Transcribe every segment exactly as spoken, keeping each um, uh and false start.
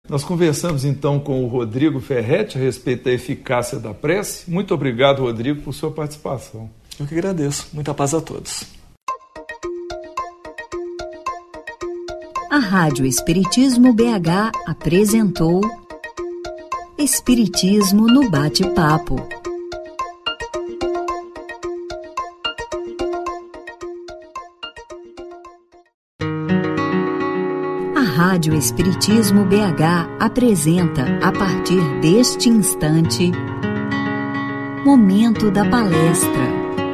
Nós conversamos então com o Rodrigo Ferretti a respeito da eficácia da prece. Muito obrigado, Rodrigo, por sua participação. Eu que agradeço. Muita paz a todos. A Rádio Espiritismo B H apresentou Espiritismo no Bate-Papo. A Rádio Espiritismo B H apresenta, a partir deste instante, Momento da Palestra.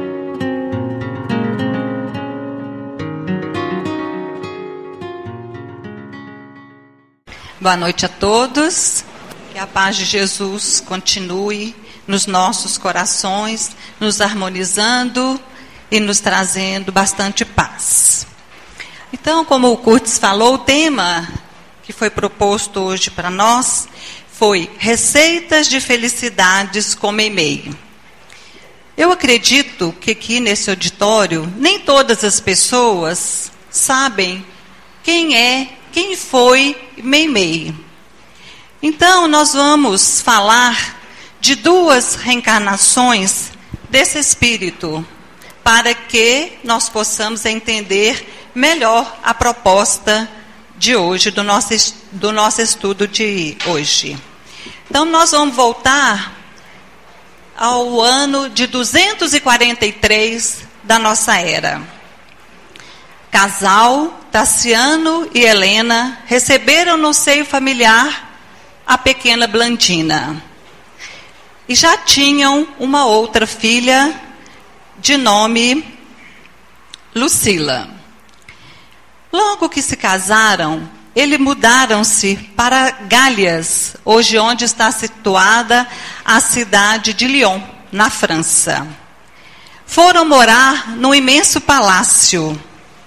Boa noite a todos, que a paz de Jesus continue nos nossos corações, nos harmonizando e nos trazendo bastante paz. Então, como o Curtis falou, o tema que foi proposto hoje para nós foi Receitas de Felicidades com Meimei. Eu acredito que aqui nesse auditório, nem todas as pessoas sabem quem é Quem foi Meimei? Então, nós vamos falar de duas reencarnações desse espírito, para que nós possamos entender melhor a proposta de hoje, do nosso, do nosso estudo de hoje. Então, nós vamos voltar ao ano de duzentos e quarenta e três da nossa era. Casal, Tassiano e Helena, receberam no seio familiar a pequena Blandina. E já tinham uma outra filha de nome Lucila. Logo que se casaram, eles mudaram-se para Galhas, hoje onde está situada a cidade de Lyon, na França. Foram morar num imenso palácio.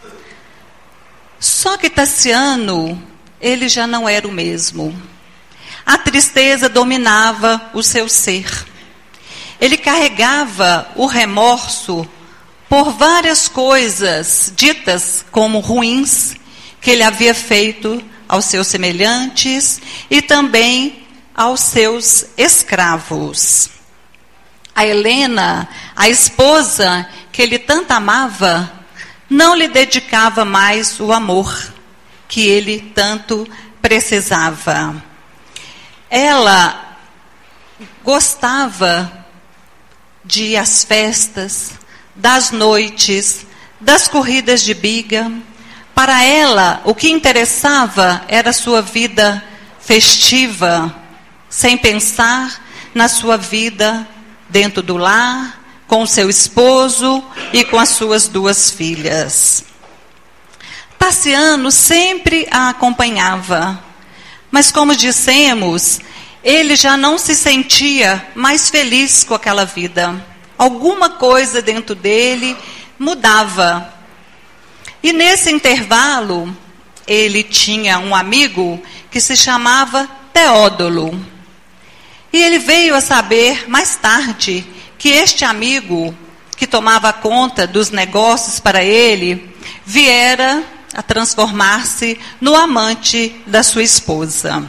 Só que Tassiano, ele já não era o mesmo. A tristeza dominava o seu ser. Ele carregava o remorso por várias coisas ditas como ruins que ele havia feito aos seus semelhantes e também aos seus escravos. A Helena, a esposa que ele tanto amava, não lhe dedicava mais o amor que ele tanto precisava. Ela gostava de ir às festas, das noites, das corridas de biga. Para ela, o que interessava era a sua vida festiva, sem pensar na sua vida dentro do lar, com seu esposo e com as suas duas filhas. Tassiano sempre a acompanhava, mas como dissemos, ele já não se sentia mais feliz com aquela vida. Alguma coisa dentro dele mudava. E nesse intervalo, ele tinha um amigo que se chamava Teódolo. E ele veio a saber mais tarde que este amigo, que tomava conta dos negócios para ele, viera a transformar-se no amante da sua esposa.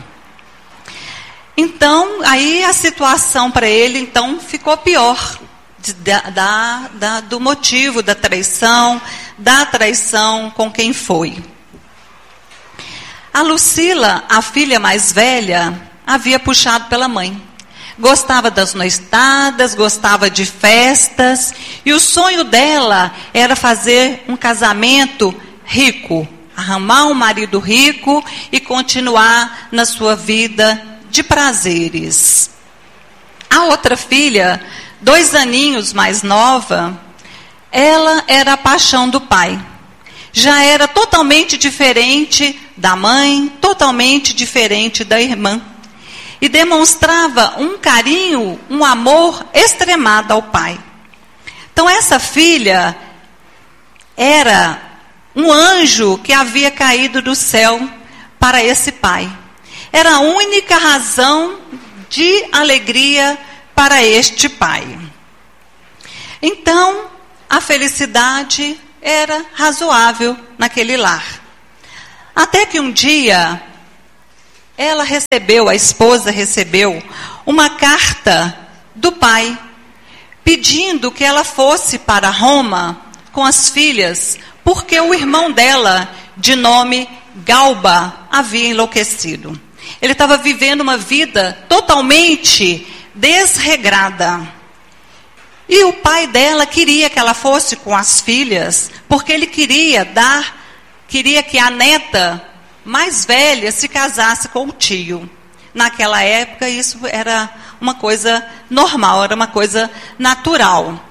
Então, aí a situação para ele, então, ficou pior, de, da, da, do motivo da traição, da traição com quem foi. A Lucila, a filha mais velha, havia puxado pela mãe. Gostava das noitadas, gostava de festas, e o sonho dela era fazer um casamento rico, arrumar um marido rico e continuar na sua vida de prazeres. A outra filha, dois aninhos mais nova, ela era a paixão do pai. Já era totalmente diferente da mãe, totalmente diferente da irmã. E demonstrava um carinho, um amor extremado ao pai. Então essa filha era um anjo que havia caído do céu para esse pai. Era a única razão de alegria para este pai. Então, a felicidade era razoável naquele lar. Até que um dia, ela recebeu, a esposa recebeu, uma carta do pai, pedindo que ela fosse para Roma com as filhas, porque o irmão dela, de nome Galba, havia enlouquecido. Ele estava vivendo uma vida totalmente desregrada. E o pai dela queria que ela fosse com as filhas, porque ele queria dar, queria que a neta mais velha se casasse com o tio. Naquela época isso era uma coisa normal, era uma coisa natural.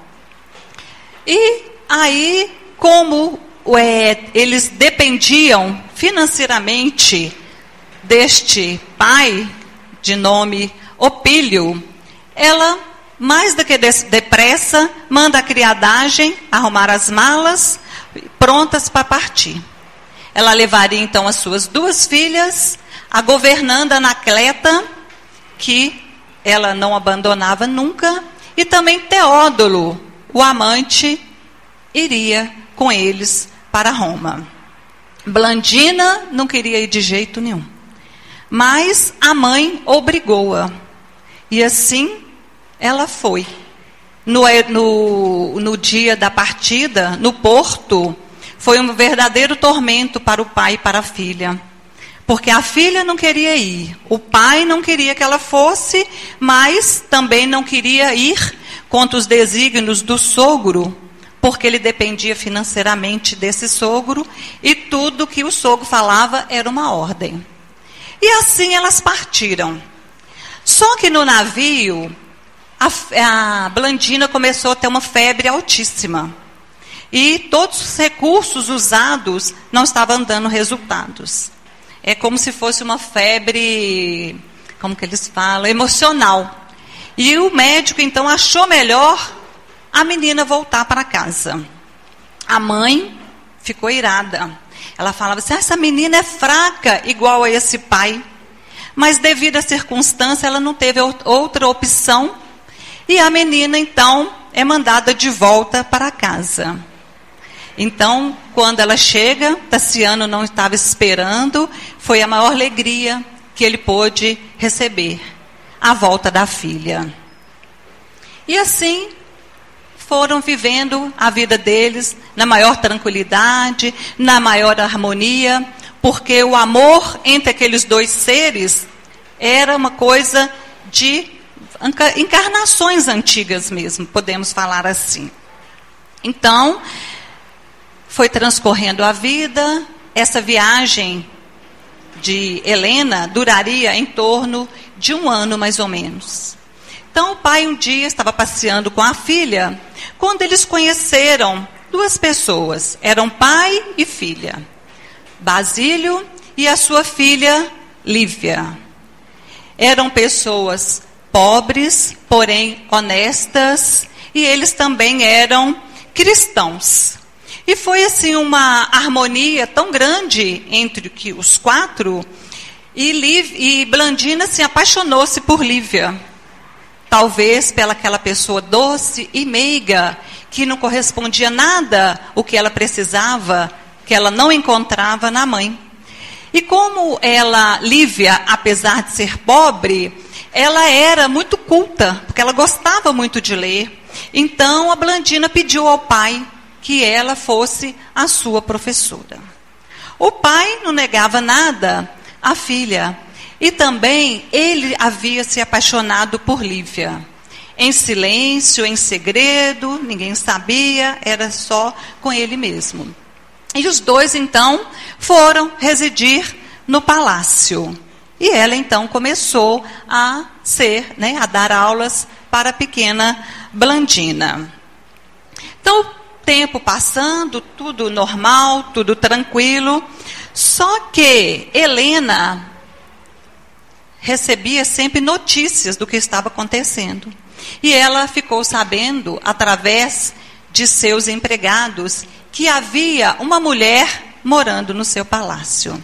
E aí, como é, eles dependiam financeiramente deste pai, de nome Opílio, ela, mais do que depressa, manda a criadagem arrumar as malas, prontas para partir. Ela levaria então as suas duas filhas, a governanda Anacleta, que ela não abandonava nunca, e também Teódulo, o amante, iria com eles para Roma. Blandina não queria ir de jeito nenhum, mas a mãe obrigou-a. E assim ela foi. No, no, no dia da partida, no porto, foi um verdadeiro tormento para o pai e para a filha. Porque a filha não queria ir, o pai não queria que ela fosse, mas também não queria ir contra os desígnios do sogro, porque ele dependia financeiramente desse sogro, e tudo que o sogro falava era uma ordem. E assim elas partiram. Só que no navio, a, a Blandina começou a ter uma febre altíssima. E todos os recursos usados não estavam dando resultados. É como se fosse uma febre, como que eles falam, emocional. E o médico, então, achou melhor a menina voltar para casa. A mãe ficou irada. Ela falava assim, ah, essa menina é fraca, igual a esse pai. Mas devido à circunstância, ela não teve outra opção. E a menina, então, é mandada de volta para casa. Então, quando ela chega, Tassiano não estava esperando, foi a maior alegria que ele pôde receber, a volta da filha. E assim, foram vivendo a vida deles na maior tranquilidade, na maior harmonia, porque o amor entre aqueles dois seres era uma coisa de encarnações antigas mesmo, podemos falar assim. Então, foi transcorrendo a vida. Essa viagem de Helena duraria em torno de um ano, mais ou menos. Então, o pai um dia estava passeando com a filha, quando eles conheceram duas pessoas. Eram pai e filha. Basílio e a sua filha Lívia. Eram pessoas pobres, porém honestas, e eles também eram cristãos. E foi assim uma harmonia tão grande entre que os quatro, e, Liv, e Blandina se apaixonou-se por Lívia. Talvez pela aquela pessoa doce e meiga, que não correspondia nada o que ela precisava, que ela não encontrava na mãe. E como ela, Lívia, apesar de ser pobre, ela era muito culta, porque ela gostava muito de ler. Então a Blandina pediu ao pai que ela fosse a sua professora. O pai não negava nada à filha. E também ele havia se apaixonado por Lívia. Em silêncio, em segredo, ninguém sabia, era só com ele mesmo. E os dois, então, foram residir no palácio. E ela, então, começou a ser, né, a dar aulas para a pequena Blandina. Então, tempo passando, tudo normal, tudo tranquilo. Só que Helena recebia sempre notícias do que estava acontecendo. E ela ficou sabendo, através de seus empregados, que havia uma mulher morando no seu palácio.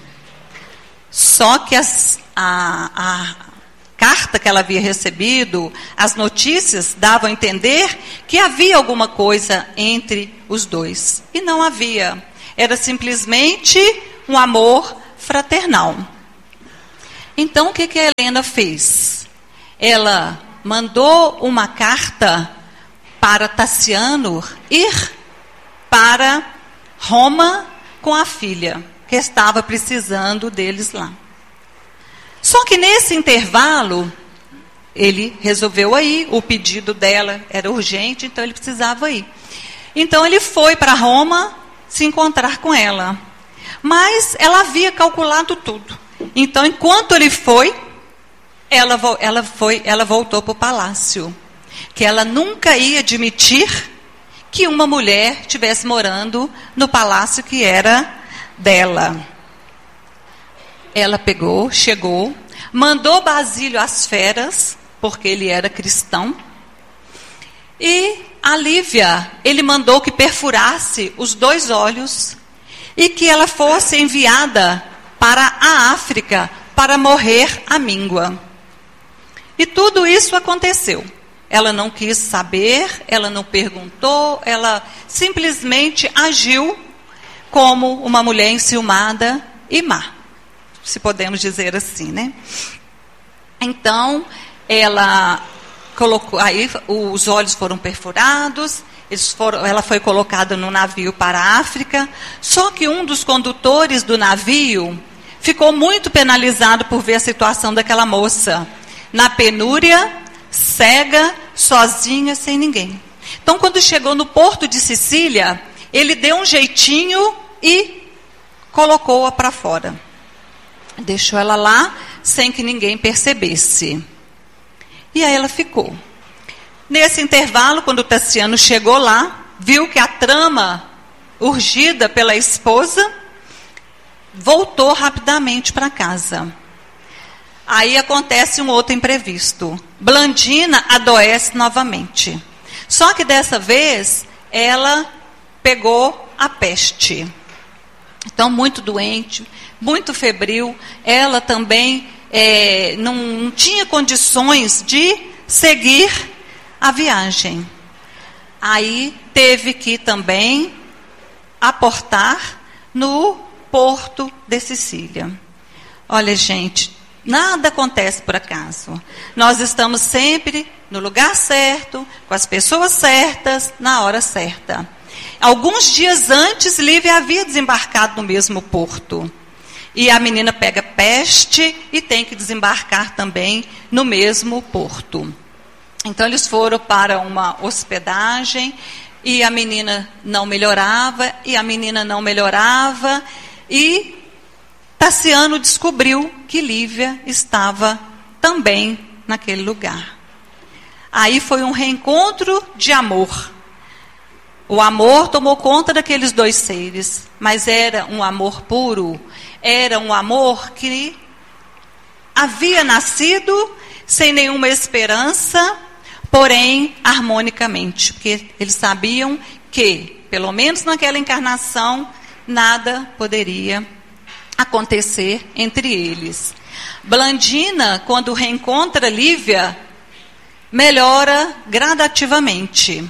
Só que as, a, a carta que ela havia recebido, as notícias davam a entender que havia alguma coisa entre os dois. E não havia. Era simplesmente um amor fraternal. Então, o que, que a Helena fez? Ela mandou uma carta para Tassiano ir para Roma com a filha, que estava precisando deles lá. Só que nesse intervalo, ele resolveu ir, o pedido dela era urgente, então ele precisava ir. Então ele foi para Roma se encontrar com ela. Mas ela havia calculado tudo. Então, enquanto ele foi, ela, ela, foi, ela voltou para o palácio. Que ela nunca ia admitir que uma mulher estivesse morando no palácio que era dela. Ela pegou, chegou, mandou Basílio às feras, porque ele era cristão. E a Lívia, ele mandou que perfurasse os dois olhos e que ela fosse enviada para a África para morrer à míngua. E tudo isso aconteceu. Ela não quis saber, ela não perguntou, ela simplesmente agiu como uma mulher enciumada e má, se podemos dizer assim, né? Então, ela colocou, aí os olhos foram perfurados, eles foram, ela foi colocada no navio para a África, só que um dos condutores do navio ficou muito penalizado por ver a situação daquela moça, na penúria, cega, sozinha, sem ninguém. Então, quando chegou no porto de Sicília, ele deu um jeitinho e colocou-a para fora. Deixou ela lá, sem que ninguém percebesse. E aí ela ficou. Nesse intervalo, quando o Tassiano chegou lá, viu que a trama, urgida pela esposa, voltou rapidamente para casa. Aí acontece um outro imprevisto. Blandina adoece novamente. Só que dessa vez, ela pegou a peste. Então, muito doente, muito febril. Ela também é, não, não tinha condições de seguir a viagem. Aí teve que também aportar no porto de Sicília. Olha, gente, nada acontece por acaso. Nós estamos sempre no lugar certo, com as pessoas certas, na hora certa. Alguns dias antes, Lívia havia desembarcado no mesmo porto. E a menina pega peste e tem que desembarcar também no mesmo porto. Então, eles foram para uma hospedagem e a menina não melhorava, e a menina não melhorava, e Tassiano descobriu que Lívia estava também naquele lugar. Aí foi um reencontro de amor. O amor tomou conta daqueles dois seres, mas era um amor puro, era um amor que havia nascido sem nenhuma esperança, porém harmonicamente, porque eles sabiam que, pelo menos naquela encarnação, nada poderia acontecer entre eles. Blandina, quando reencontra Lívia, melhora gradativamente.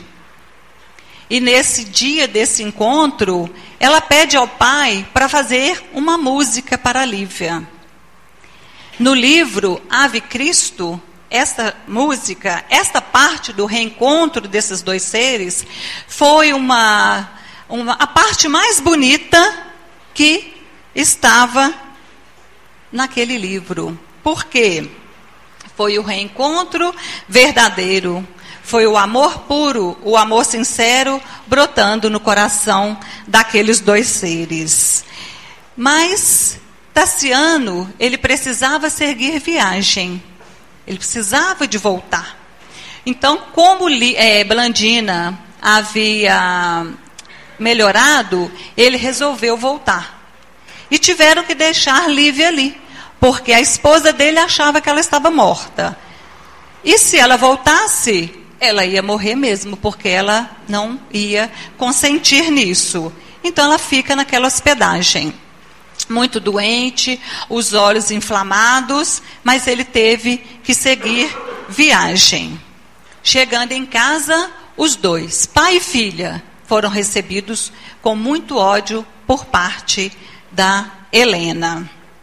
E nesse dia desse encontro, ela pede ao pai para fazer uma música para Lívia. No livro Ave Cristo, esta música, esta parte do reencontro desses dois seres, foi uma, uma, a parte mais bonita que estava naquele livro. Por quê? Foi o reencontro verdadeiro. Foi o amor puro, o amor sincero, brotando no coração daqueles dois seres. Mas Tassiano, ele precisava seguir viagem. Ele precisava de voltar. Então, como é, Blandina havia melhorado, ele resolveu voltar. E tiveram que deixar Lívia ali, porque a esposa dele achava que ela estava morta. E se ela voltasse, ela ia morrer mesmo, porque ela não ia consentir nisso. Então ela fica naquela hospedagem. Muito doente, os olhos inflamados, mas ele teve que seguir viagem. Chegando em casa, os dois, pai e filha, foram recebidos com muito ódio por parte da Helena.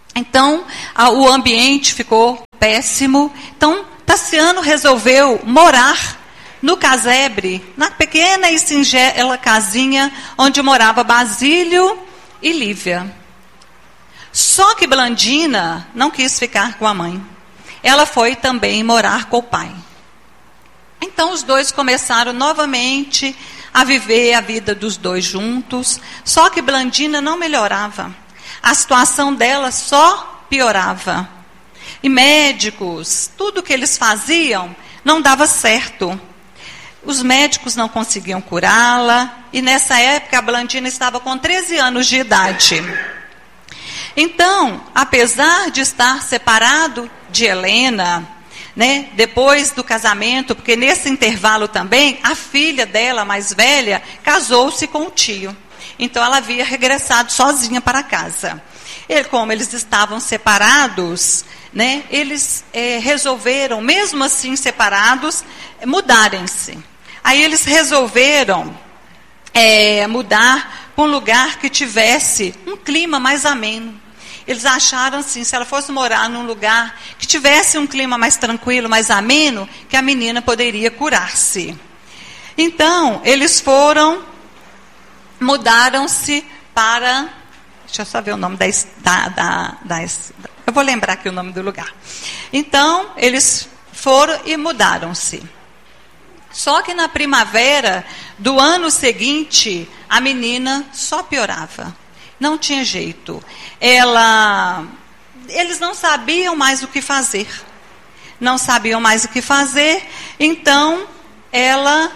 Então, a, o ambiente ficou péssimo. Então, Tassiano resolveu morar no casebre, na pequena e singela casinha onde morava Basílio e Lívia. Só que Blandina não quis ficar com a mãe. Ela foi também morar com o pai. Então os dois começaram novamente a viver a vida dos dois juntos. Só que Blandina não melhorava. A situação dela só piorava. E médicos, tudo que eles faziam não dava certo. Os médicos não conseguiam curá-la. E nessa época a Blandina estava com treze anos de idade. Então, apesar de estar separado de Helena, né, depois do casamento, porque nesse intervalo também, a filha dela, mais velha, casou-se com o tio. Então, ela havia regressado sozinha para casa. E como eles estavam separados, né, eles é, resolveram, mesmo assim separados, mudarem-se. Aí eles resolveram é, mudar para um lugar que tivesse um clima mais ameno. Eles acharam assim, se ela fosse morar num lugar que tivesse um clima mais tranquilo, mais ameno, que a menina poderia curar-se. Então, eles foram, mudaram-se para... Deixa eu só ver o nome da, da, da, da... Eu vou lembrar aqui o nome do lugar. Então, eles foram e mudaram-se. Só que na primavera do ano seguinte, a menina só piorava. Não tinha jeito. Ela, eles não sabiam mais o que fazer. Não sabiam mais o que fazer. Então, ela,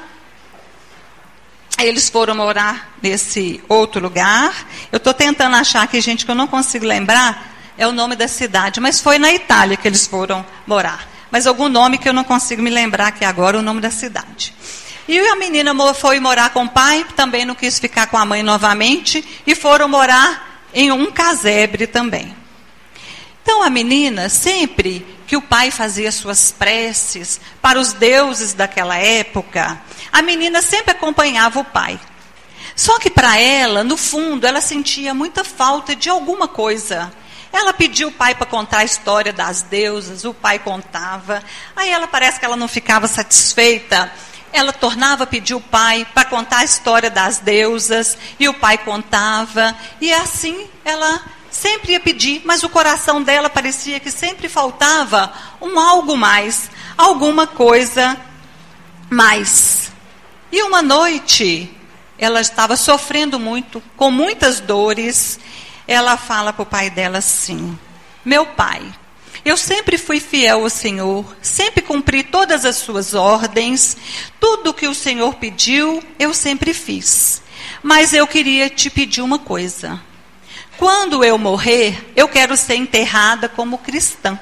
eles foram morar nesse outro lugar. Eu estou tentando achar aqui, gente, que eu não consigo lembrar, é o nome da cidade. Mas foi na Itália que eles foram morar. Mas algum nome que eu não consigo me lembrar aqui agora, o nome da cidade. E a menina foi morar com o pai, também não quis ficar com a mãe novamente, e foram morar em um casebre também. Então a menina, sempre que o pai fazia suas preces para os deuses daquela época, a menina sempre acompanhava o pai. Só que para ela, no fundo, ela sentia muita falta de alguma coisa. Ela pediu o pai para contar a história das deusas, o pai contava. Aí ela parece que ela não ficava satisfeita. Ela tornava a pedir o pai para contar a história das deusas, e o pai contava, e assim ela sempre ia pedir, mas o coração dela parecia que sempre faltava um algo mais, alguma coisa mais. E uma noite, ela estava sofrendo muito, com muitas dores, ela fala para o pai dela assim: meu pai, eu sempre fui fiel ao Senhor, sempre cumpri todas as suas ordens, tudo que o Senhor pediu, eu sempre fiz. Mas eu queria te pedir uma coisa. Quando eu morrer, eu quero ser enterrada como cristã.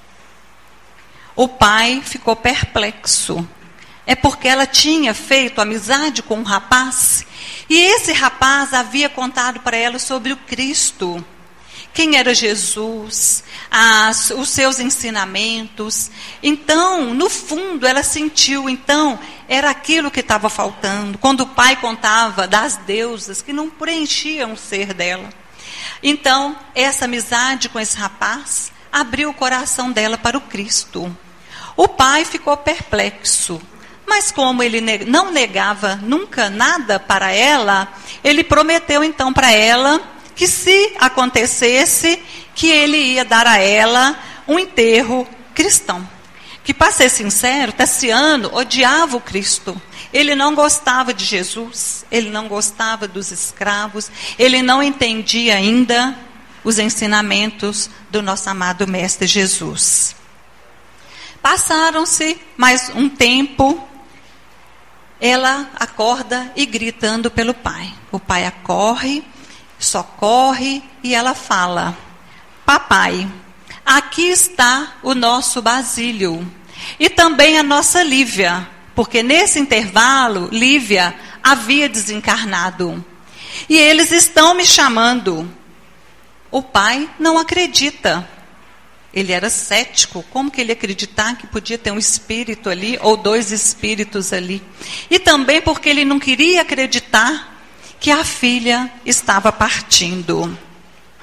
O pai ficou perplexo. É porque ela tinha feito amizade com um rapaz, e esse rapaz havia contado para ela sobre o Cristo. Quem era Jesus, as, os seus ensinamentos. Então, no fundo, ela sentiu, então, era aquilo que estava faltando. Quando o pai contava das deusas que não preenchiam o ser dela. Então, essa amizade com esse rapaz abriu o coração dela para o Cristo. O pai ficou perplexo. Mas como ele não negava nunca nada para ela, ele prometeu então para ela que se acontecesse, que ele ia dar a ela um enterro cristão. Que, para ser sincero, Tassiano odiava o Cristo. Ele não gostava de Jesus, ele não gostava dos escravos, ele não entendia ainda os ensinamentos do nosso amado Mestre Jesus. Passaram-se mais um tempo, ela acorda e gritando pelo pai. O pai acorre, socorre, e ela fala: papai, aqui está o nosso Basílio e também a nossa Lívia, porque nesse intervalo Lívia havia desencarnado e eles estão me chamando. O pai não acredita. Ele era cético. Como que ele acreditar que podia ter um espírito ali ou dois espíritos ali? E também porque ele não queria acreditar que a filha estava partindo.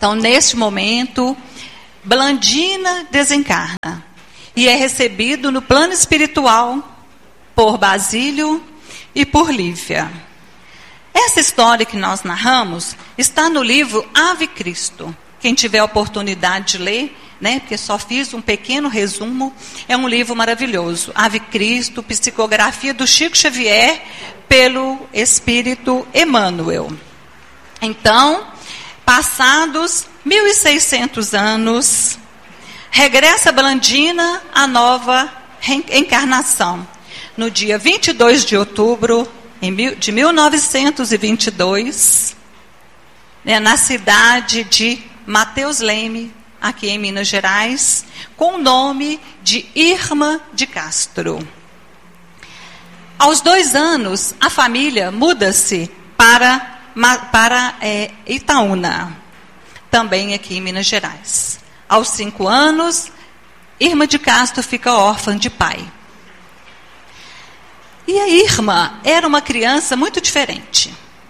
Então, neste momento, Blandina desencarna e é recebido no plano espiritual por Basílio e por Lívia. Essa história que nós narramos está no livro Ave Cristo. Quem tiver a oportunidade de ler, né, porque só fiz um pequeno resumo, é um livro maravilhoso. Ave Cristo, psicografia do Chico Xavier pelo Espírito Emmanuel. Então, passados mil e seiscentos anos, regressa Blandina à nova reencarnação. No dia vinte e dois de outubro de mil novecentos e vinte e dois, né, na cidade de Mateus Leme, aqui em Minas Gerais, com o nome de Irma de Castro. Aos dois anos, a família muda-se para, para é, Itaúna, também aqui em Minas Gerais. Aos cinco anos, Irma de Castro fica órfã de pai. E a Irma era uma criança muito diferente.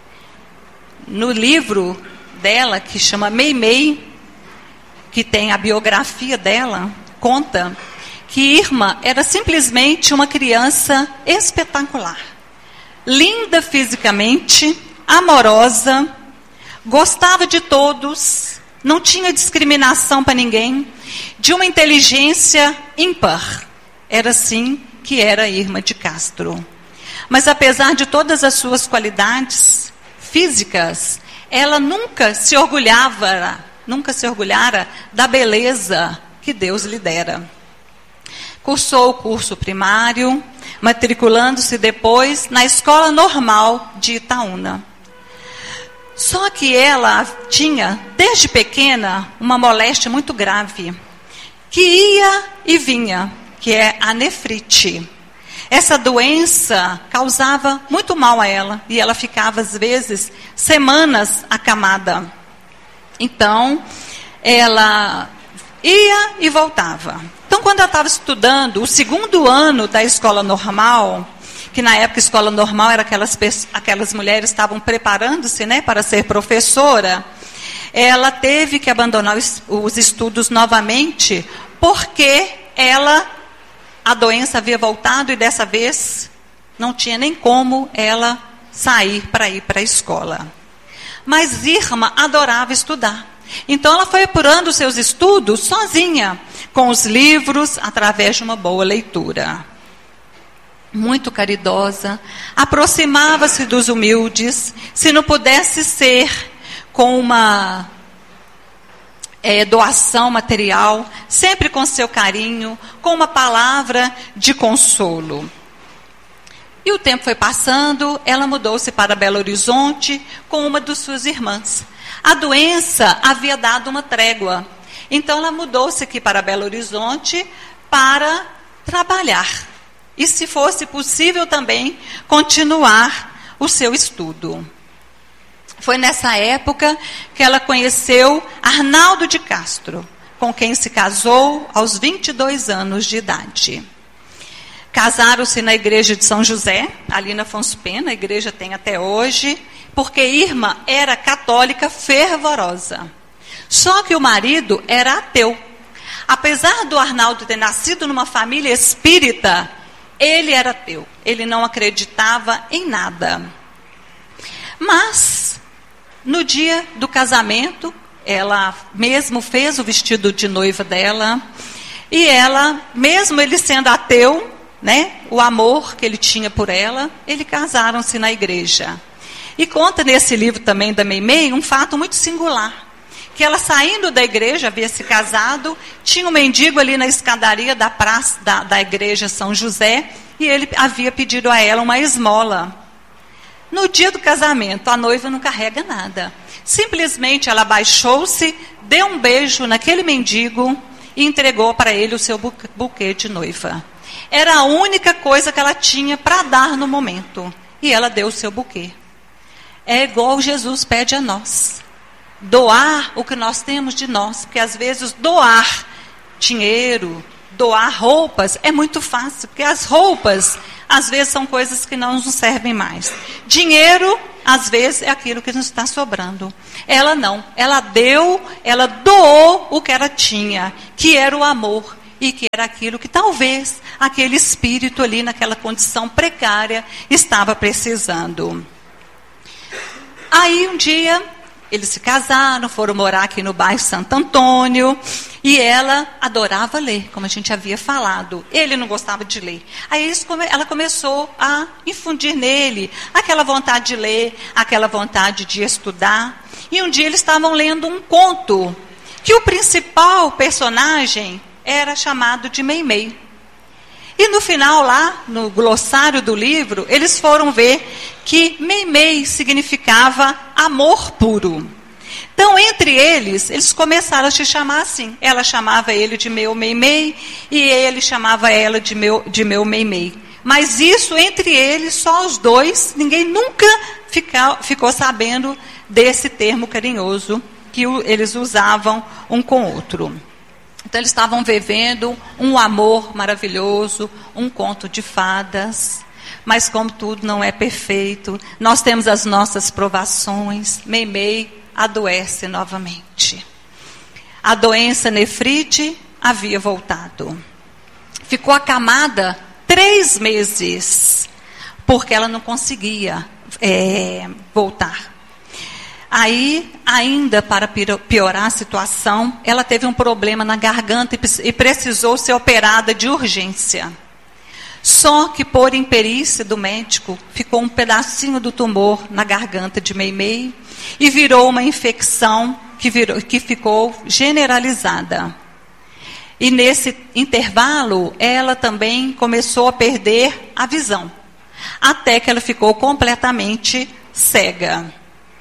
No livro dela, que chama Meimei, que tem a biografia dela, conta que Irma era simplesmente uma criança espetacular. Linda fisicamente, amorosa, gostava de todos, não tinha discriminação para ninguém, de uma inteligência ímpar. Era assim que era Irma de Castro. Mas apesar de todas as suas qualidades físicas, ela nunca se orgulhava, nunca se orgulhara da beleza que Deus lhe dera. Cursou o curso primário, matriculando-se depois na Escola Normal de Itaúna. Só que ela tinha, desde pequena, uma moléstia muito grave, que ia e vinha, que é a nefrite. Essa doença causava muito mal a ela, e ela ficava, às vezes, semanas acamada. Então, ela ia e voltava. Então, quando ela estava estudando o segundo ano da escola normal, que na época a escola normal era aquelas, aquelas mulheres que estavam preparando-se, né, para ser professora, ela teve que abandonar os, os estudos novamente, porque ela, a doença havia voltado e dessa vez não tinha nem como ela sair para ir para a escola. Mas Irma adorava estudar. Então ela foi apurando os seus estudos sozinha, com os livros, através de uma boa leitura. Muito caridosa, aproximava-se dos humildes, se não pudesse ser com uma é, doação material, sempre com seu carinho, com uma palavra de consolo. E o tempo foi passando, ela mudou-se para Belo Horizonte com uma de suas irmãs. A doença havia dado uma trégua. Então ela mudou-se aqui para Belo Horizonte para trabalhar. E, se fosse possível também, continuar o seu estudo. Foi nessa época que ela conheceu Arnaldo de Castro, com quem se casou aos vinte e dois anos de idade. Casaram-se na igreja de São José, ali na Afonso Pena, a igreja tem até hoje, porque Irma era católica fervorosa. Só que o marido era ateu. Apesar do Arnaldo ter nascido numa família espírita, ele era ateu. Ele não acreditava em nada. Mas, no dia do casamento, ela mesmo fez o vestido de noiva dela, e ela, mesmo ele sendo ateu, né, o amor que ele tinha por ela, eles casaram-se na igreja. E conta nesse livro também da Meimei um fato muito singular, que ela, saindo da igreja, havia se casado, tinha um mendigo ali na escadaria da praça da, da igreja São José, e ele havia pedido a ela uma esmola. No dia do casamento, a noiva não carrega nada. Simplesmente ela abaixou-se, deu um beijo naquele mendigo e entregou para ele o seu buquê de noiva. Era a única coisa que ela tinha para dar no momento. E ela deu o seu buquê. É igual Jesus pede a nós. Doar o que nós temos de nós. Porque às vezes doar dinheiro, doar roupas é muito fácil. Porque as roupas, às vezes, são coisas que não nos servem mais. Dinheiro às vezes, é aquilo que nos está sobrando. Ela não. Ela deu, ela doou o que ela tinha, que era o amor. E que era aquilo que talvez aquele espírito ali, naquela condição precária, estava precisando. Aí, um dia, eles se casaram, foram morar aqui no bairro Santo Antônio, e ela adorava ler, como a gente havia falado. Ele não gostava de ler. Aí eles come- ela começou a infundir nele aquela vontade de ler, aquela vontade de estudar. E um dia eles estavam lendo um conto, que o principal personagem era chamado de Meimei. E no final lá, no glossário do livro, eles foram ver que Meimei significava amor puro. Então, entre eles, eles começaram a se chamar assim. Ela chamava ele de meu Meimei e ele chamava ela de meu, de meu Meimei. Mas isso, entre eles, só os dois, ninguém nunca fica, ficou sabendo desse termo carinhoso que o, eles usavam um com o outro. Então, eles estavam vivendo um amor maravilhoso, um conto de fadas. Mas como tudo não é perfeito, nós temos as nossas provações. Meimei adoece novamente. A doença nefrite havia voltado. Ficou acamada três meses, porque ela não conseguia é, voltar. Aí, ainda para piorar a situação, ela teve um problema na garganta e precisou ser operada de urgência. Só que, por imperícia do médico, ficou um pedacinho do tumor na garganta de Meimei e virou uma infecção que, virou, que ficou generalizada. E nesse intervalo, ela também começou a perder a visão, até que ela ficou completamente cega.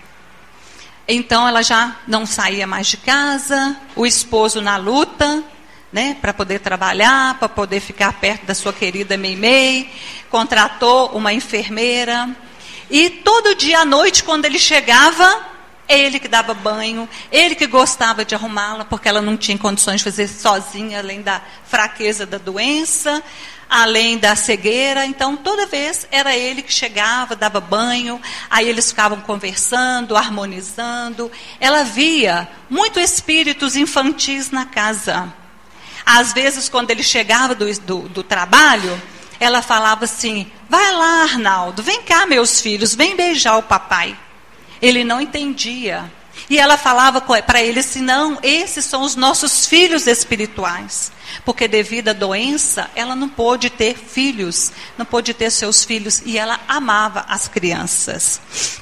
Então, ela já não saía mais de casa, o esposo na luta, né, para poder trabalhar, para poder ficar perto da sua querida Meimei, contratou uma enfermeira, e todo dia à noite, quando ele chegava, ele que dava banho, ele que gostava de arrumá-la, porque ela não tinha condições de fazer sozinha, além da fraqueza da doença, além da cegueira. Então, toda vez era ele que chegava, dava banho, aí eles ficavam conversando, harmonizando. Ela via muitos espíritos infantis na casa. Às vezes, quando ele chegava do, do, do trabalho, ela falava assim: vai lá, Arnaldo, vem cá, meus filhos, vem beijar o papai. Ele não entendia. E ela falava para ele assim: não, esses são os nossos filhos espirituais. Porque devido à doença, ela não pôde ter filhos, não pôde ter seus filhos, e ela amava as crianças.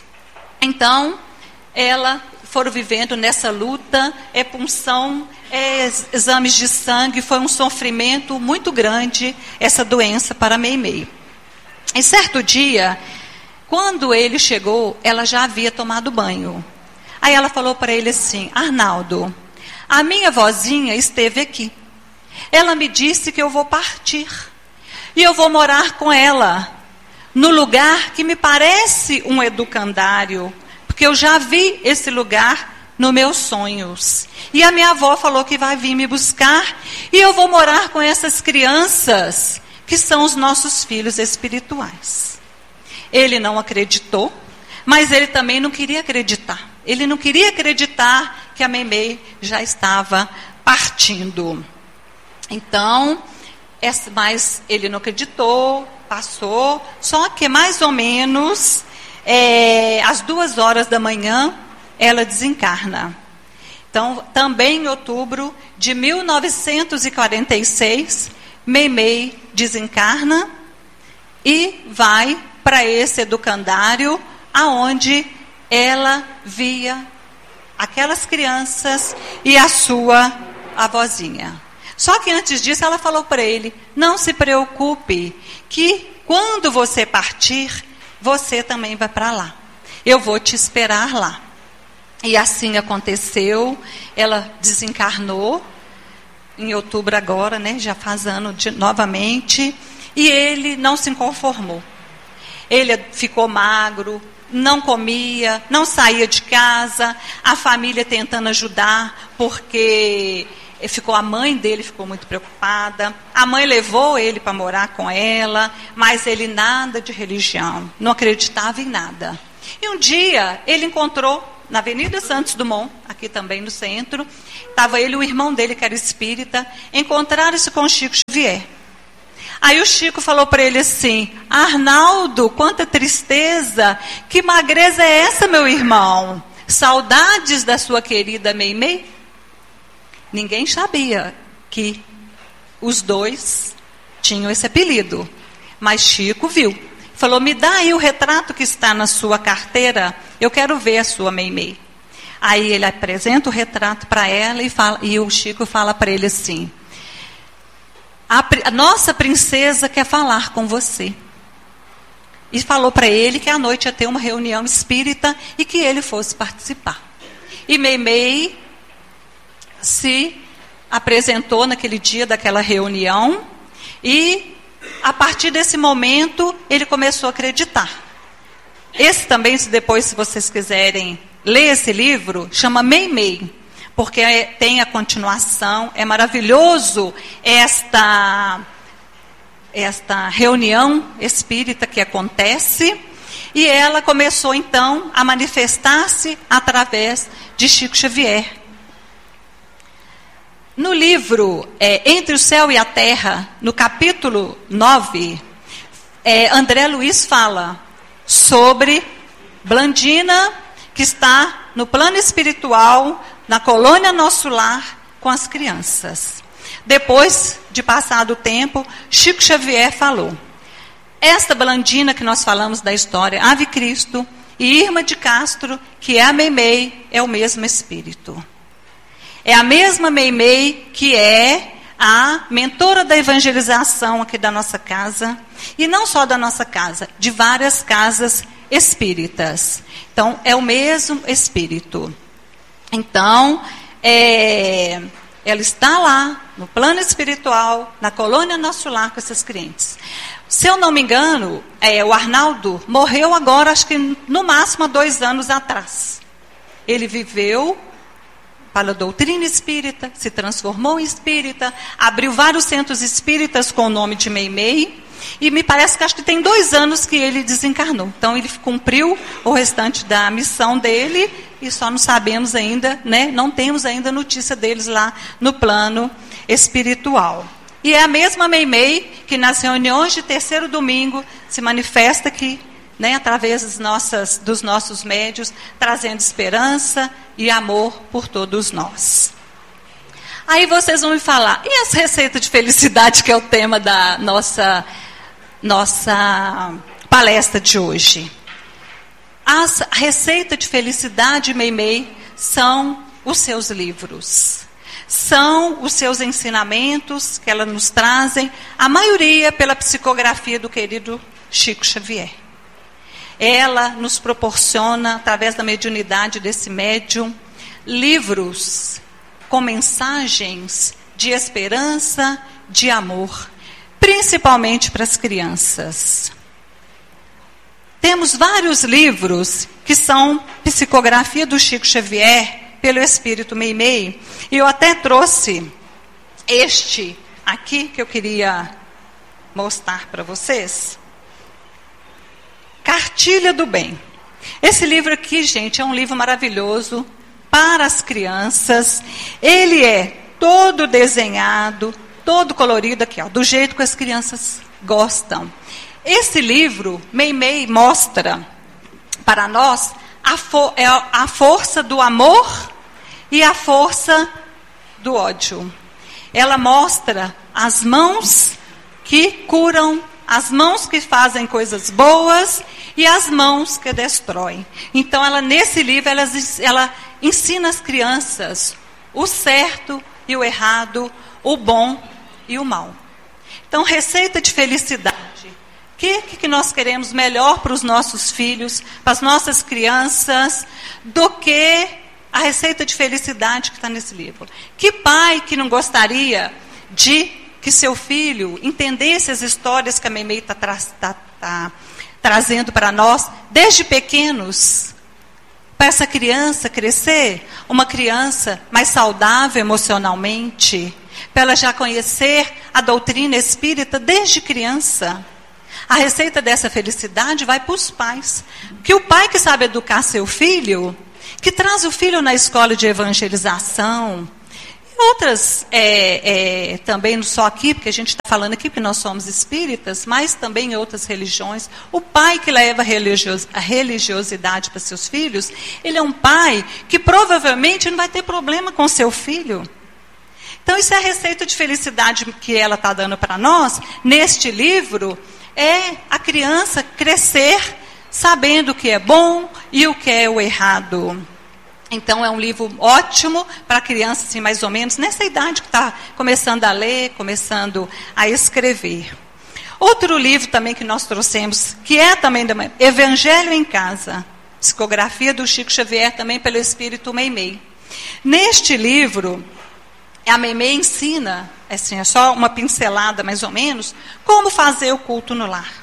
Então, ela foram vivendo nessa luta, é punção, é exames de sangue, foi um sofrimento muito grande essa doença para Meimei. E certo dia, quando ele chegou, ela já havia tomado banho. Aí ela falou para ele assim: Arnaldo, a minha vozinha esteve aqui. Ela me disse que eu vou partir. E eu vou morar com ela, no lugar que me parece um educandário, porque eu já vi esse lugar nos meus sonhos. E a minha avó falou que vai vir me buscar, e eu vou morar com essas crianças, que são os nossos filhos espirituais. Ele não acreditou, mas ele também não queria acreditar. Ele não queria acreditar que a Meimei já estava partindo. Então, mas ele não acreditou, passou, só que mais ou menos é, às duas horas da manhã, ela desencarna. Então, também em outubro de mil novecentos e quarenta e seis, Meimei desencarna e vai para esse educandário, aonde ela via aquelas crianças e a sua avózinha. Só que antes disso ela falou para ele: não se preocupe, que quando você partir, você também vai para lá. Eu vou te esperar lá. E assim aconteceu. Ela desencarnou em outubro agora, né? Já faz ano de, novamente. E ele não se conformou. Ele ficou magro, não comia, não saía de casa. A família tentando ajudar, porque ficou, a mãe dele ficou muito preocupada. A mãe levou ele para morar com ela, mas ele nada de religião, não acreditava em nada. E um dia ele encontrou na Avenida Santos Dumont, aqui também no centro, estava ele e o irmão dele, que era espírita, encontraram-se com o Chico Xavier. Aí o Chico falou para ele assim: Arnaldo, quanta tristeza, que magreza é essa, meu irmão? Saudades da sua querida Meimei? Ninguém sabia que os dois tinham esse apelido, mas Chico viu. Falou: me dá aí o retrato que está na sua carteira, eu quero ver a sua Meimei. Aí ele apresenta o retrato para ela e, fala, e o Chico fala para ele assim: a, a nossa princesa quer falar com você. E falou para ele que à noite ia ter uma reunião espírita e que ele fosse participar. E Meimei se apresentou naquele dia daquela reunião e, a partir desse momento, ele começou a acreditar. Esse também, se depois, se vocês quiserem ler esse livro, chama Meimei, porque tem a continuação. É maravilhoso esta, esta reunião espírita que acontece. E ela começou, então, a manifestar-se através de Chico Xavier. No livro é, Entre o Céu e a Terra, no capítulo nove, é, André Luiz fala sobre Blandina, que está no plano espiritual, na colônia Nosso Lar, com as crianças. Depois de passado o tempo, Chico Xavier falou: esta Blandina que nós falamos da história, Ave Cristo, e Irma de Castro, que é a Meimei, é o mesmo espírito. É a mesma Meimei que é a mentora da evangelização aqui da nossa casa, e não só da nossa casa, de várias casas espíritas. Então, é o mesmo espírito. Então, é, ela está lá, no plano espiritual, na colônia Nosso Lar, com esses clientes. Se eu não me engano, é, o Arnaldo morreu agora, acho que no máximo há dois anos atrás. Ele viveu para a doutrina espírita, se transformou em espírita, abriu vários centros espíritas com o nome de Meimei, e me parece que acho que tem dois anos que ele desencarnou. Então ele cumpriu o restante da missão dele, e só não sabemos ainda, né, não temos ainda notícia deles lá no plano espiritual. E é a mesma Meimei que nas reuniões de terceiro domingo se manifesta aqui, né, através das nossas, dos nossos médios, trazendo esperança e amor por todos nós. Aí vocês vão me falar: e as receitas de felicidade, que é o tema da nossa, nossa palestra de hoje? As receitas de felicidade, Meimei, são os seus livros. São os seus ensinamentos que ela nos trazem, a maioria pela psicografia do querido Chico Xavier. Ela nos proporciona, através da mediunidade desse médium, livros com mensagens de esperança, de amor, principalmente para as crianças. Temos vários livros que são psicografia do Chico Xavier, pelo Espírito Meimei, e eu até trouxe este aqui, que eu queria mostrar para vocês. Cartilha do Bem. Esse livro aqui, gente, é um livro maravilhoso para as crianças. Ele é todo desenhado, todo colorido aqui, ó, do jeito que as crianças gostam. Esse livro, Meimei mostra para nós a, fo- a força do amor e a força do ódio. Ela mostra as mãos que curam, as mãos que fazem coisas boas e as mãos que destroem. Então, ela, nesse livro, ela, ela ensina as crianças o certo e o errado, o bom e o mal. Então, receita de felicidade. O que, que nós queremos melhor para os nossos filhos, para as nossas crianças, do que a receita de felicidade que está nesse livro? Que pai que não gostaria de que seu filho entendesse as histórias que a Meimei está tra tá, tá, trazendo para nós, desde pequenos, para essa criança crescer uma criança mais saudável emocionalmente, para ela já conhecer a doutrina espírita desde criança. A receita dessa felicidade vai para os pais. Que o pai que sabe educar seu filho, que traz o filho na escola de evangelização, e outras, é, é, também não só aqui, porque a gente está falando aqui porque nós somos espíritas, mas também em outras religiões. O pai que leva a, religios, a religiosidade para seus filhos, ele é um pai que provavelmente não vai ter problema com seu filho. Então, isso é a receita de felicidade que ela está dando para nós, neste livro, é a criança crescer sabendo o que é bom e o que é o errado. Então, é um livro ótimo para a criança, assim, mais ou menos, nessa idade que está começando a ler, começando a escrever. Outro livro também que nós trouxemos, que é também da Evangelho em Casa, psicografia do Chico Xavier, também pelo Espírito Meimei. Neste livro, a Meimei ensina, assim, é só uma pincelada mais ou menos, como fazer o culto no lar.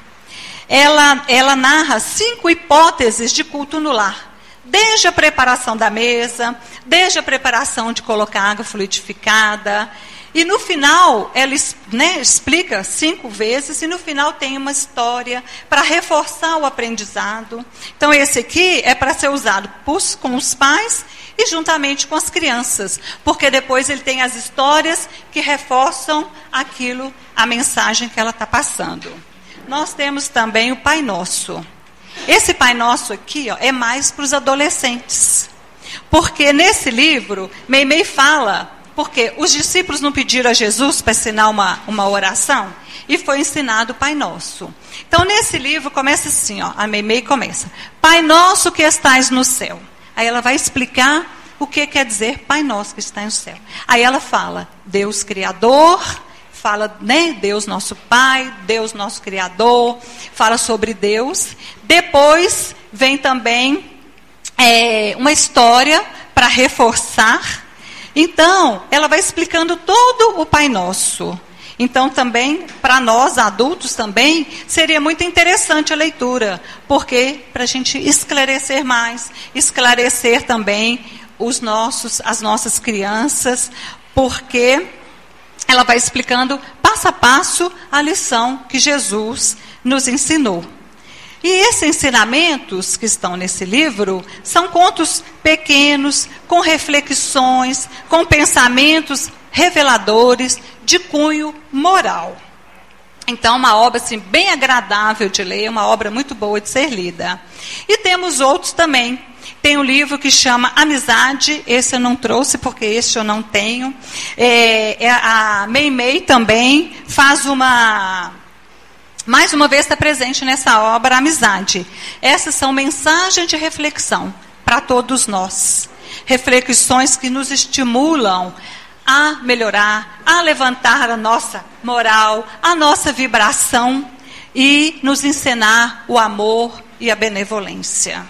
Ela, ela narra cinco hipóteses de culto no lar. Desde a preparação da mesa, desde a preparação de colocar água fluidificada. E no final, ela, né, explica cinco vezes, e no final tem uma história para reforçar o aprendizado. Então, esse aqui é para ser usado por, com os pais e juntamente com as crianças, porque depois ele tem as histórias que reforçam aquilo, a mensagem que ela está passando. Nós temos também o Pai Nosso. Esse Pai Nosso aqui, ó, é mais para os adolescentes, porque nesse livro, Meimei fala, porque os discípulos não pediram a Jesus para ensinar uma, uma oração, e foi ensinado o Pai Nosso. Então, nesse livro, começa assim, ó, a Meimei começa, Pai Nosso que estais no céu. Aí ela vai explicar o que quer dizer Pai Nosso que está no céu. Aí ela fala, Deus Criador, fala, né, Deus nosso Pai, Deus nosso Criador, fala sobre Deus. Depois vem também é, uma história para reforçar. Então, ela vai explicando todo o Pai Nosso. Então, também, para nós adultos também, seria muito interessante a leitura, porque para a gente esclarecer mais, esclarecer também os nossos, as nossas crianças, porque ela vai explicando passo a passo a lição que Jesus nos ensinou. E esses ensinamentos que estão nesse livro são contos pequenos, com reflexões, com pensamentos reveladores de cunho moral. Então, uma obra assim, bem agradável de ler, uma obra muito boa de ser lida. E temos outros também. Tem um livro que chama Amizade, esse eu não trouxe porque esse eu não tenho. É, a Meimei também faz uma... Mais uma vez está presente nessa obra Amizade. Essas são mensagens de reflexão para todos nós. Reflexões que nos estimulam a melhorar, a levantar a nossa moral, a nossa vibração e nos ensinar o amor e a benevolência.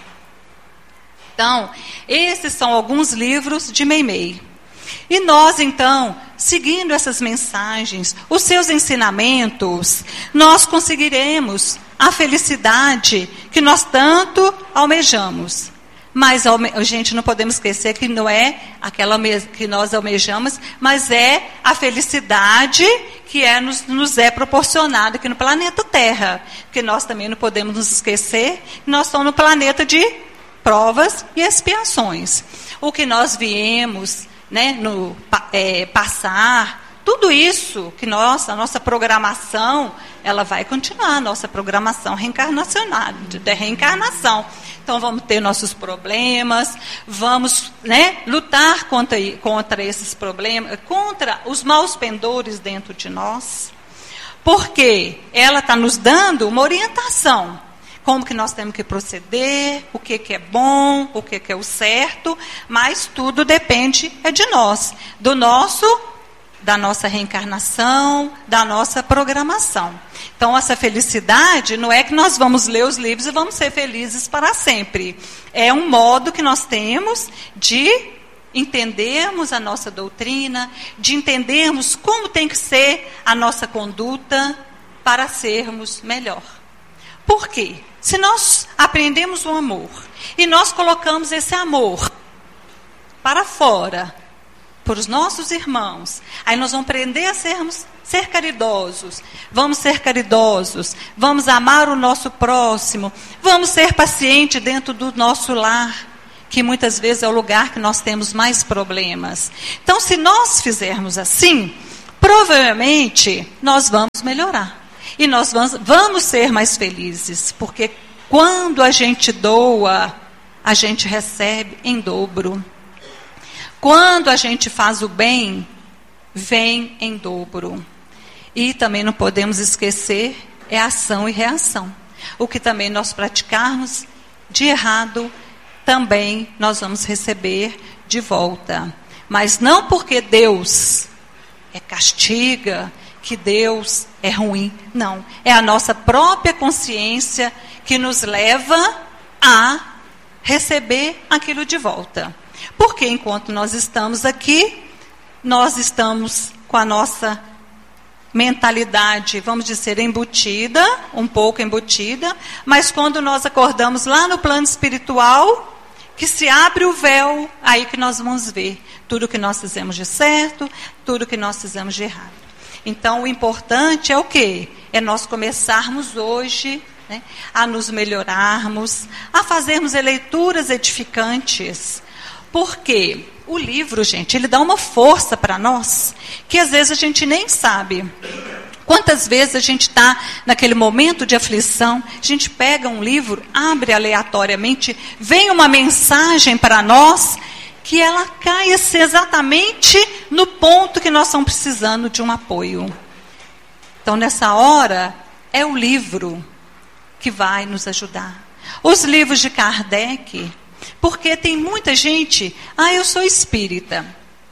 Então, esses são alguns livros de Meimei. E nós, então, seguindo essas mensagens, os seus ensinamentos, nós conseguiremos a felicidade que nós tanto almejamos. Mas, a gente, não podemos esquecer que não é aquela que nós almejamos, mas é a felicidade que é, nos, nos é proporcionada aqui no planeta Terra. Porque nós também não podemos nos esquecer que nós estamos no planeta de provas e expiações. O que nós viemos, né, no, é, passar, tudo isso que nós, a nossa programação, ela vai continuar, a nossa programação reencarnacional, de reencarnação. Então, vamos ter nossos problemas, vamos, né, lutar contra, contra esses problemas, contra os maus pendores dentro de nós, porque ela está nos dando uma orientação, como que nós temos que proceder, o que, que é bom, o que, que é o certo, mas tudo depende é de nós, do nosso, da nossa reencarnação, da nossa programação. Então, essa felicidade não é que nós vamos ler os livros e vamos ser felizes para sempre. É um modo que nós temos de entendermos a nossa doutrina, de entendermos como tem que ser a nossa conduta para sermos melhor. Por quê? Se nós aprendemos o amor e nós colocamos esse amor para fora, por os nossos irmãos, aí nós vamos aprender a sermos, ser caridosos. Vamos ser caridosos, vamos amar o nosso próximo, vamos ser pacientes dentro do nosso lar, que muitas vezes é o lugar que nós temos mais problemas. Então, se nós fizermos assim, provavelmente nós vamos melhorar. E nós vamos, vamos ser mais felizes, porque quando a gente doa, a gente recebe em dobro. Quando a gente faz o bem, vem em dobro. E também não podemos esquecer, é ação e reação. O que também nós praticarmos de errado, também nós vamos receber de volta. Mas não porque Deus é castiga, que Deus é ruim. Não. É a nossa própria consciência que nos leva a receber aquilo de volta. Porque enquanto nós estamos aqui, nós estamos com a nossa mentalidade, vamos dizer, embutida, um pouco embutida, mas quando nós acordamos lá no plano espiritual, que se abre o véu, aí que nós vamos ver tudo que nós fizemos de certo, tudo que nós fizemos de errado. Então, o importante é o quê? É nós começarmos hoje, né, a nos melhorarmos, a fazermos leituras edificantes. Porque o livro, gente, ele dá uma força para nós, que às vezes a gente nem sabe. Quantas vezes a gente está naquele momento de aflição, a gente pega um livro, abre aleatoriamente, vem uma mensagem para nós, que ela caia exatamente no ponto que nós estamos precisando de um apoio. Então, nessa hora, é o livro que vai nos ajudar. Os livros de Kardec, porque tem muita gente, ah, eu sou espírita.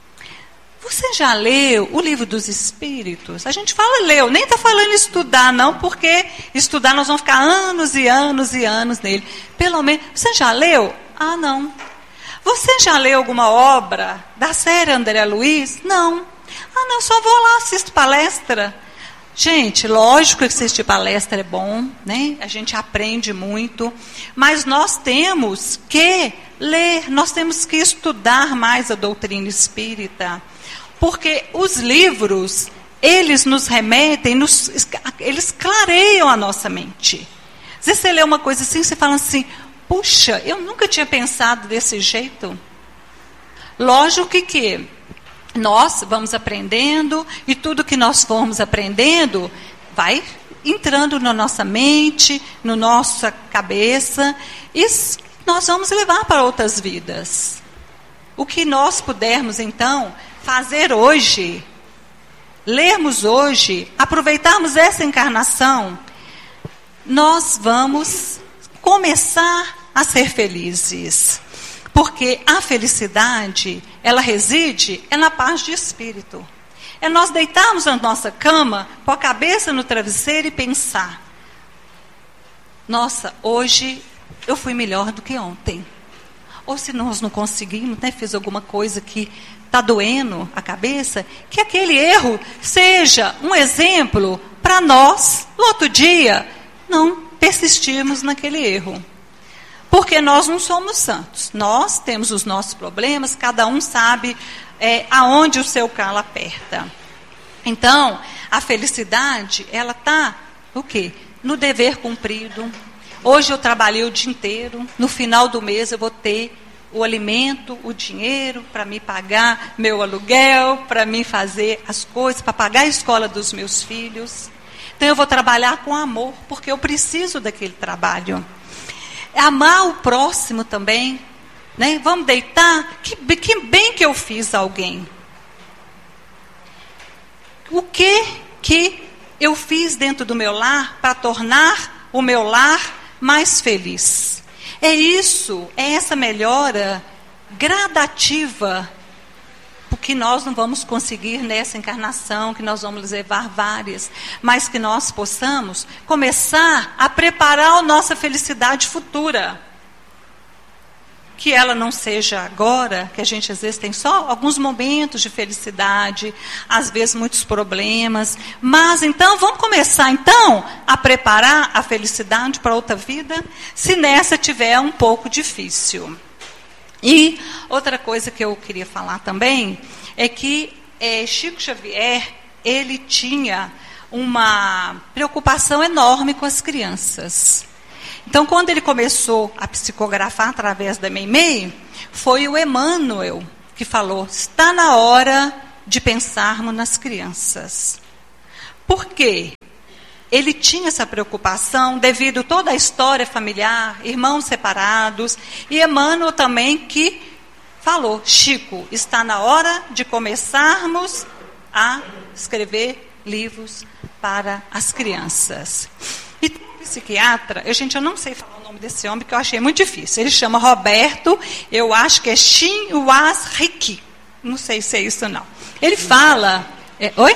Você já leu o livro dos espíritos? A gente fala leu, nem está falando estudar não, porque estudar nós vamos ficar anos e anos e anos nele. Pelo menos, você já leu? Ah, não. Você já leu alguma obra da série André Luiz? Não. Ah, não, só vou lá, assisto palestra. Gente, lógico que assistir palestra é bom, né? A gente aprende muito, mas nós temos que ler, nós temos que estudar mais a doutrina espírita, porque os livros, eles nos remetem, nos, eles clareiam a nossa mente. Às vezes você lê uma coisa assim, você fala assim, puxa, eu nunca tinha pensado desse jeito. Lógico que, que nós vamos aprendendo, e tudo que nós formos aprendendo, vai entrando na nossa mente, na nossa cabeça, e nós vamos levar para outras vidas. O que nós pudermos, então, fazer hoje, lermos hoje, aproveitarmos essa encarnação, nós vamos começar a ser felizes. Porque a felicidade, ela reside é na paz de espírito. É nós deitarmos na nossa cama, com a cabeça no travesseiro e pensar, nossa, hoje eu fui melhor do que ontem. Ou se nós não conseguimos, né, fiz alguma coisa que está doendo a cabeça, que aquele erro seja um exemplo para nós, no outro dia, não persistirmos naquele erro. Porque nós não somos santos. Nós temos os nossos problemas, cada um sabe é, aonde o seu calo aperta. Então, a felicidade, ela está o quê? No dever cumprido. Hoje eu trabalhei o dia inteiro, no final do mês eu vou ter o alimento, o dinheiro para me pagar meu aluguel, para me fazer as coisas, para pagar a escola dos meus filhos. Então eu vou trabalhar com amor, porque eu preciso daquele trabalho. Amar o próximo também, né? Vamos deitar, que, que bem que eu fiz a alguém. O que que eu fiz dentro do meu lar para tornar o meu lar mais feliz? É isso, é essa melhora gradativa, porque nós não vamos conseguir nessa encarnação, que nós vamos levar várias, mas que nós possamos começar a preparar a nossa felicidade futura. Que ela não seja agora, que a gente às vezes tem só alguns momentos de felicidade, às vezes muitos problemas, mas então vamos começar então a preparar a felicidade para outra vida, se nessa tiver um pouco difícil. E outra coisa que eu queria falar também é que é, Chico Xavier, ele tinha uma preocupação enorme com as crianças. Então, quando ele começou a psicografar através da Meimei, foi o Emmanuel que falou, está na hora de pensarmos nas crianças. Por quê? Ele tinha essa preocupação devido a toda a história familiar, irmãos separados, e Emmanuel também que falou, Chico, está na hora de começarmos a escrever livros para as crianças. E o psiquiatra, eu, gente, eu não sei falar o nome desse homem, que eu achei muito difícil. Ele chama Roberto, eu acho que é Chinhuas Riki. Não sei se é isso não. Ele fala... É, oi?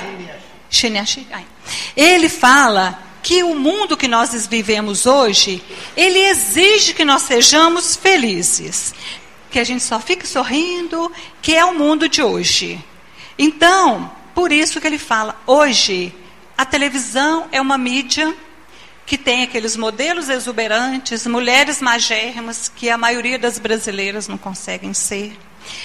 Ele fala que o mundo que nós vivemos hoje, ele exige que nós sejamos felizes. Que a gente só fique sorrindo, que é o mundo de hoje. Então, por isso que ele fala, hoje, a televisão é uma mídia que tem aqueles modelos exuberantes, mulheres magérrimas, que a maioria das brasileiras não conseguem ser.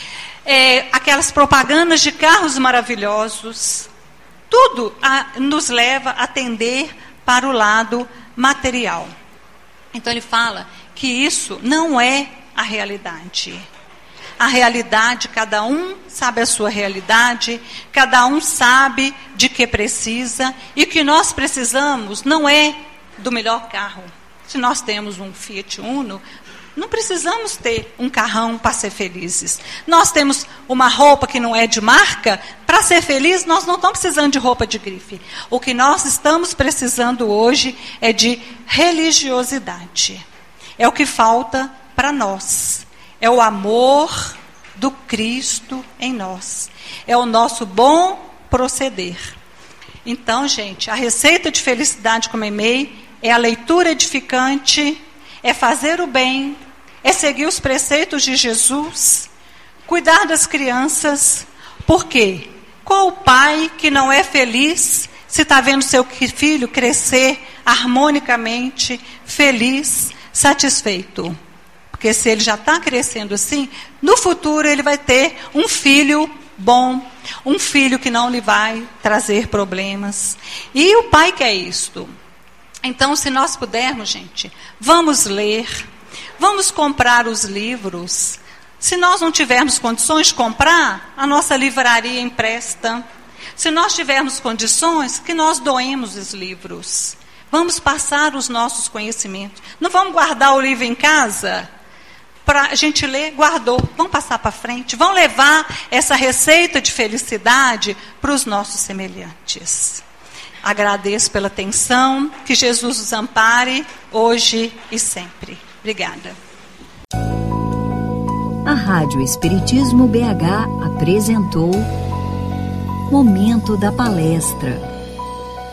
É, aquelas propagandas de carros maravilhosos, tudo a, nos leva a tender para o lado material. Então ele fala que isso não é a realidade. A realidade, cada um sabe a sua realidade, cada um sabe de que precisa, e o que nós precisamos não é do melhor carro. Se nós temos um Fiat Uno, não precisamos ter um carrão para ser felizes. Nós temos uma roupa que não é de marca, para ser feliz nós não estamos precisando de roupa de grife. O que nós estamos precisando hoje é de religiosidade. É o que falta para nós. É o amor do Cristo em nós. É o nosso bom proceder. Então, gente, a receita de felicidade com Meimei é a leitura edificante, é fazer o bem, é seguir os preceitos de Jesus, cuidar das crianças. Por quê? Qual o pai que não é feliz se está vendo seu filho crescer harmonicamente, feliz, satisfeito? Porque se ele já está crescendo assim, no futuro ele vai ter um filho bom, um filho que não lhe vai trazer problemas. E o pai quer isto. Então, se nós pudermos, gente, vamos ler, vamos comprar os livros. Se nós não tivermos condições de comprar, a nossa livraria empresta. Se nós tivermos condições, que nós doemos os livros. Vamos passar os nossos conhecimentos. Não vamos guardar o livro em casa para a gente ler, guardou. Vamos passar para frente. Vamos levar essa receita de felicidade para os nossos semelhantes. Agradeço pela atenção. Que Jesus os ampare hoje e sempre. Obrigada. A Rádio Espiritismo B H apresentou Momento da Palestra.